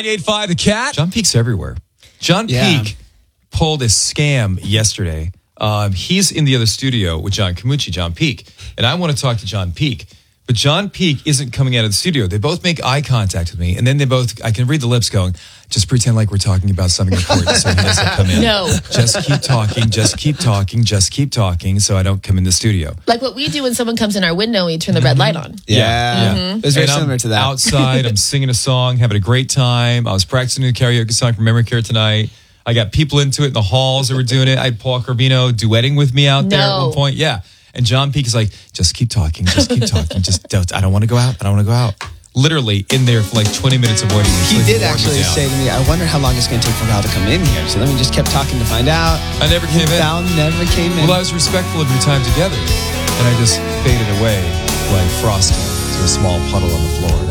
98.5 The Cat. John Peak's everywhere. John Peak pulled a scam yesterday. He's in the other studio with John Camucci, John Peak. And I want to talk to John Peak. But John Peak isn't coming out of the studio. They both make eye contact with me. And then I can read the lips going, just pretend like we're talking about something important so he doesn't come in. No. Just keep talking, just keep talking, just keep talking so I don't come in the studio. Like what we do when someone comes in our window, we turn the red light on. Yeah. It was very similar to that. Outside, I'm singing a song, having a great time. I was practicing the karaoke song from Memory Care tonight. I got people into it in the halls that were doing it. I had Paul Corbino duetting with me out there at one point. Yeah. And John Peak is like, just keep talking, just keep talking. I don't want to go out. I don't want to go out. Literally in there for like 20 minutes avoiding me. He did actually say to me, I wonder how long it's going to take for Val to come in here. So then we just kept talking to find out. I never came in. Val never came in. Well, I was respectful of your time together. And I just faded away like frosting to a small puddle on the floor.